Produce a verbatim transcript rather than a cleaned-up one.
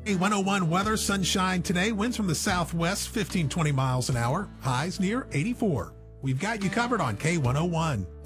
K one oh one weather, sunshine today, winds from the southwest, fifteen, twenty miles an hour, highs near eighty-four. We've got you covered on K one oh one.